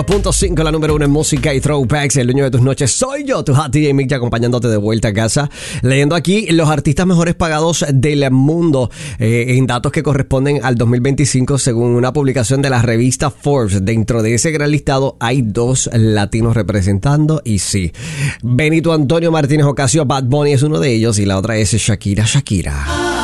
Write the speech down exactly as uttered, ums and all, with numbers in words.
Punto cinco, la número uno en música y throwbacks, el dueño de tus noches soy yo, tu hot D J Mick, acompañándote de vuelta a casa, leyendo aquí los artistas mejores pagados del mundo, eh, en datos que corresponden al dos mil veinticinco según una publicación de la revista Forbes. Dentro de ese gran listado hay dos latinos representando, y sí, Benito Antonio Martínez Ocasio, Bad Bunny es uno de ellos, y la otra es Shakira Shakira.